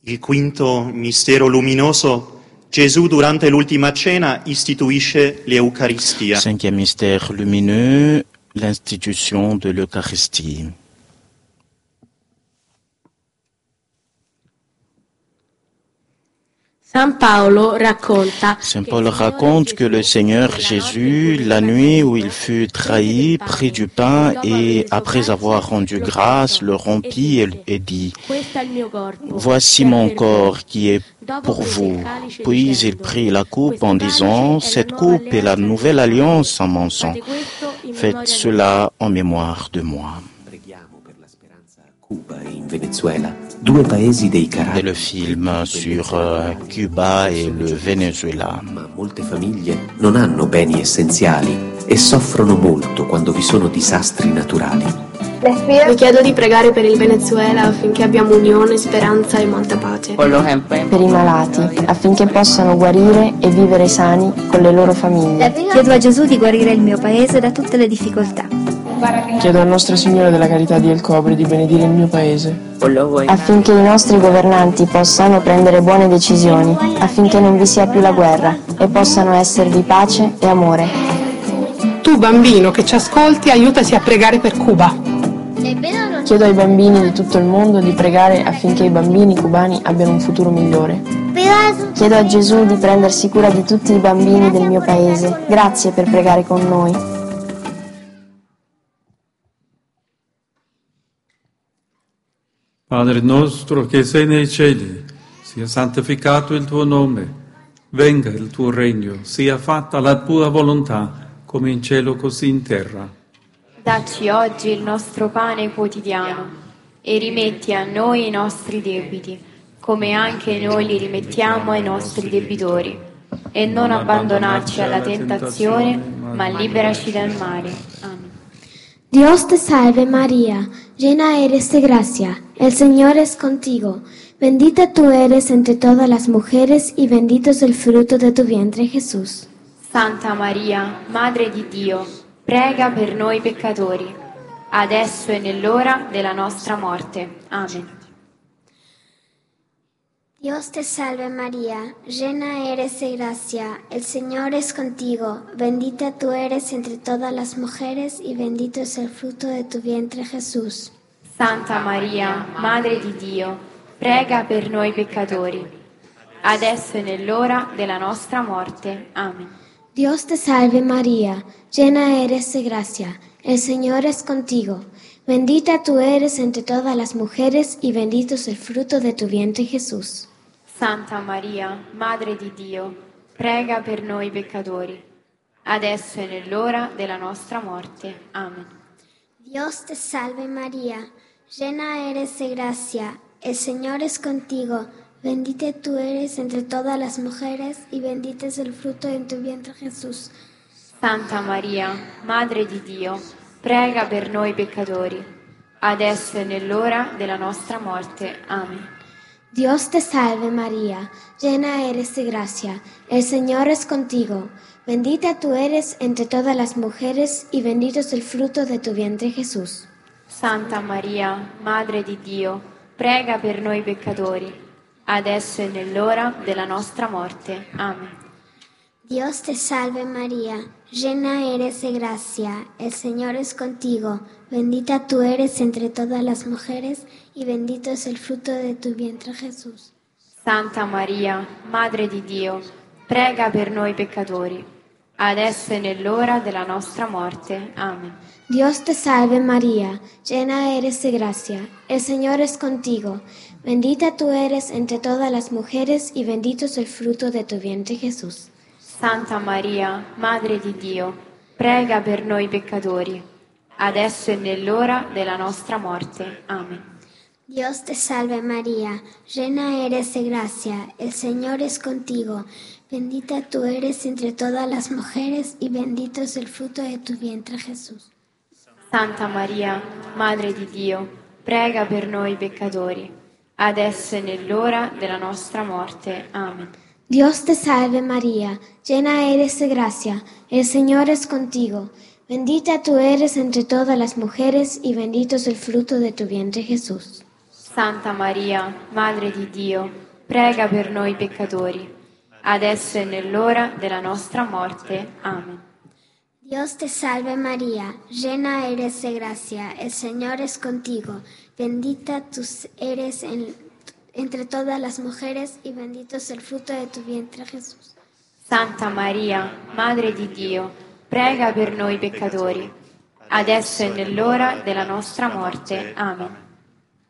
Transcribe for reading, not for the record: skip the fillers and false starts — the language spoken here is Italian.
Il quinto mistero luminoso, Gesù durante l'ultima cena istituisce l'Eucaristia. Cinquième mystère lumineux, l'institution de l'Eucharistie. Saint Paul raconte que le Seigneur Jésus, la nuit où il fut trahi, prit du pain et, après avoir rendu grâce, le rompit et dit « Voici mon corps qui est pour vous. » Puis il prit la coupe en disant « Cette coupe est la nouvelle alliance en mon sang. Faites cela en mémoire de moi. » Cuba e in Venezuela, due paesi dei C'est caratteri. le film sur Cuba et le Venezuela. Ma molte famiglie non hanno beni essenziali e soffrono molto quando vi sono disastri naturali. Vi chiedo di pregare per il Venezuela affinché abbiamo unione, speranza e molta pace. Per i malati, affinché possano guarire e vivere sani con le loro famiglie. Chiedo a Gesù di guarire il mio paese da tutte le difficoltà. Chiedo a Nostra Signora della Carità di El Cobre di benedire il mio paese. Affinché i nostri governanti possano prendere buone decisioni, affinché non vi sia più la guerra e possano esservi pace e amore. Tu, bambino che ci ascolti, aiutaci a pregare per Cuba. Chiedo ai bambini di tutto il mondo di pregare affinché i bambini cubani abbiano un futuro migliore. Chiedo a Gesù di prendersi cura di tutti i bambini del mio paese. Grazie per pregare con noi. Padre nostro che sei nei cieli, sia santificato il tuo nome, venga il tuo regno, sia fatta la tua volontà, come in cielo così in terra. Dacci oggi il nostro pane quotidiano e rimetti a noi i nostri debiti, come anche noi li rimettiamo ai nostri debitori. E non abbandonarci alla tentazione, ma liberaci dal male. Amen. Dios te salve María, llena eres de gracia, el Señor es contigo. Bendita tú eres entre todas las mujeres y bendito es el fruto de tu vientre Jesús. Santa Maria, Madre di Dio, prega per noi peccatori, adesso e nell'ora della nostra morte. Amen. Dios te salve María, llena eres de gracia, el Señor es contigo. Bendita tú eres entre todas las mujeres y bendito es el fruto de tu vientre Jesús. Santa Maria, Madre di Dio, prega per noi peccatori, adesso e nell'ora della nostra morte. Amen. Dios te salve María, llena eres de gracia, el Señor es contigo. Bendita tú eres entre todas las mujeres y bendito es el fruto de tu vientre Jesús. Santa Maria, Madre di Dio, prega per noi peccatori, adesso e nell'ora della nostra morte. Amen. Dios te salve María, llena eres de gracia, el Señor es contigo. Bendita tú eres entre todas las mujeres y bendito es el fruto de tu vientre Jesús. Santa Maria, Madre di Dio, prega per noi peccatori, adesso e nell'ora della nostra morte. Amen. Dios te salve María, llena eres de gracia, el Señor es contigo. Bendita tú eres entre todas las mujeres y bendito es el fruto de tu vientre Jesús. Santa Maria, Madre di Dio, prega per noi peccatori, adesso e nell'ora della nostra morte. Amen. Dios te salve María, llena eres de gracia, el Señor es contigo. Bendita tú eres entre todas las mujeres y bendito es el fruto de tu vientre Jesús. Santa Maria, Madre di Dio, prega per noi peccatori, adesso e nell'ora della nostra morte. Amen. Dios te salve María, llena eres de gracia, el Señor es contigo. Bendita tú eres entre todas las mujeres y bendito es el fruto de tu vientre Jesús. Santa Maria, Madre di Dio, prega per noi peccatori, adesso e nell'ora della nostra morte. Amen. Dios te salve María, llena eres de gracia, el Señor es contigo. Bendita tú eres entre todas las mujeres y bendito es el fruto de tu vientre Jesús. Santa Maria, Madre di Dio, prega per noi peccatori, adesso e nell'ora della nostra morte. Amen. Dios te salve María, llena eres de gracia, el Señor es contigo. Bendita tú eres entre todas las mujeres y bendito es el fruto de tu vientre Jesús. Santa Maria, Madre di Dio, prega per noi peccatori, adesso e nell'ora della nostra morte. Amen. Dios te salve María, llena eres de gracia, el Señor es contigo, bendita tú eres entre todas las mujeres y bendito es el fruto de tu vientre Jesús. Santa Maria, Madre di Dio, prega per noi peccatori, adesso e nell'ora della nostra morte. Amen.